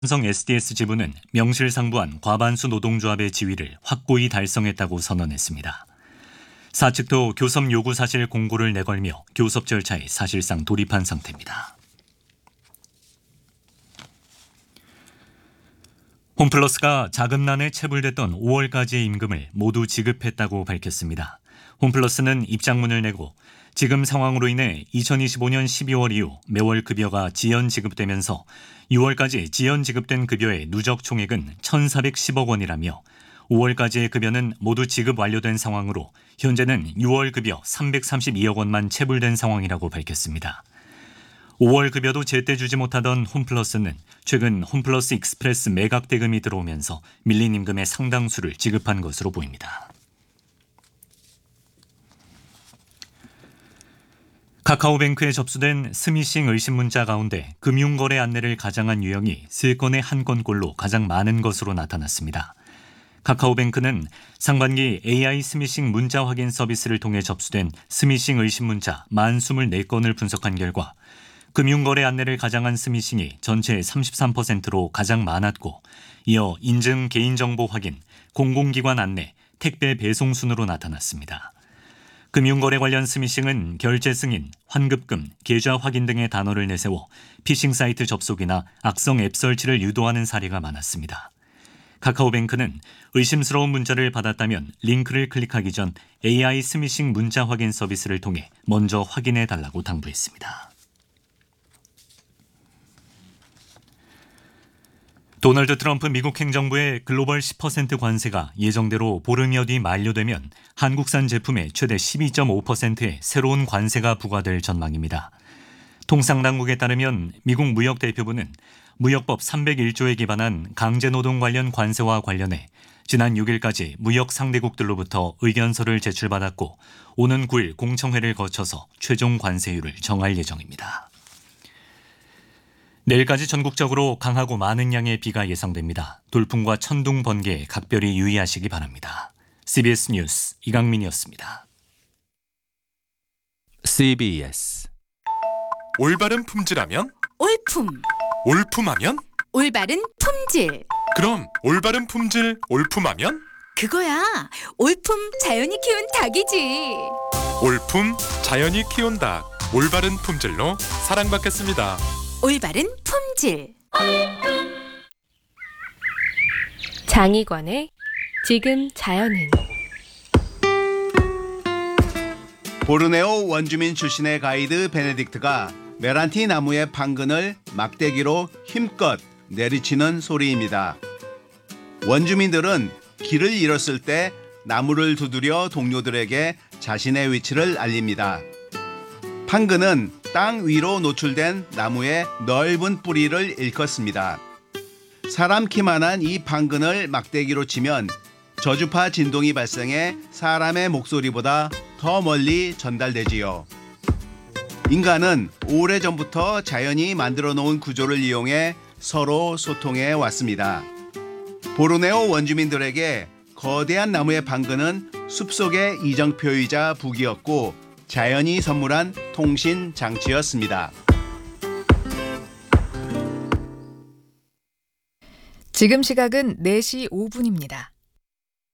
삼성 SDS 지부는 명실상부한 과반수 노동조합의 지위를 확고히 달성했다고 선언했습니다. 사측도 교섭 요구 사실 공고를 내걸며 교섭 절차에 사실상 돌입한 상태입니다. 홈플러스가 자금난에 체불됐던 5월까지의 임금을 모두 지급했다고 밝혔습니다. 홈플러스는 입장문을 내고 지금 상황으로 인해 2025년 12월 이후 매월 급여가 지연 지급되면서 6월까지 지연 지급된 급여의 누적 총액은 1,410억 원이라며 5월까지의 급여는 모두 지급 완료된 상황으로 현재는 6월 급여 332억 원만 체불된 상황이라고 밝혔습니다. 5월 급여도 제때 주지 못하던 홈플러스는 최근 홈플러스 익스프레스 매각 대금이 들어오면서 밀린 임금의 상당수를 지급한 것으로 보입니다. 카카오뱅크에 접수된 스미싱 의심 문자 가운데 금융거래 안내를 가장한 유형이 3건의 한 건꼴로 가장 많은 것으로 나타났습니다. 카카오뱅크는 상반기 AI 스미싱 문자 확인 서비스를 통해 접수된 스미싱 의심 문자 24건을 분석한 결과 금융거래 안내를 가장한 스미싱이 전체의 33%로 가장 많았고 이어 인증 개인정보 확인, 공공기관 안내, 택배 배송 순으로 나타났습니다. 금융거래 관련 스미싱은 결제 승인, 환급금, 계좌 확인 등의 단어를 내세워 피싱 사이트 접속이나 악성 앱 설치를 유도하는 사례가 많았습니다. 카카오뱅크는 의심스러운 문자를 받았다면 링크를 클릭하기 전 AI 스미싱 문자 확인 서비스를 통해 먼저 확인해 달라고 당부했습니다. 도널드 트럼프 미국 행정부의 글로벌 10% 관세가 예정대로 보름여 뒤 만료되면 한국산 제품에 최대 12.5%의 새로운 관세가 부과될 전망입니다. 통상당국에 따르면 미국 무역대표부는 무역법 301조에 기반한 강제노동 관련 관세와 관련해 지난 6일까지 무역 상대국들로부터 의견서를 제출받았고 오는 9일 공청회를 거쳐서 최종 관세율을 정할 예정입니다. 내일까지 전국적으로 강하고 많은 양의 비가 예상됩니다. 돌풍과 천둥, 번개에 각별히 유의하시기 바랍니다. CBS 뉴스 이강민이었습니다. CBS 올바른 품질하면? 올품, 올품하면? 올바른 품질. 그럼 올바른 품질, 올품하면? 그거야. 올품 자연이 키운 닭이지. 올품 자연이 키운 닭. 올바른 품질로 사랑받겠습니다. 올바른 품질. 장희관의 지금 자연은. 보르네오 원주민 출신의 가이드 베네딕트가 메란티 나무의 판근을 막대기로 힘껏 내리치는 소리입니다. 원주민들은 길을 잃었을 때 나무를 두드려 동료들에게 자신의 위치를 알립니다. 판근은 땅 위로 노출된 나무의 넓은 뿌리를 일컫습니다. 사람 키만한 이 판근을 막대기로 치면 저주파 진동이 발생해 사람의 목소리보다 더 멀리 전달되지요. 인간은 오래전부터 자연이 만들어 놓은 구조를 이용해 서로 소통해 왔습니다. 보르네오 원주민들에게 거대한 나무의 판근은 숲속의 이정표이자 북이었고 자연이 선물한 통신 장치였습니다. 지금 시각은 4시 5분입니다.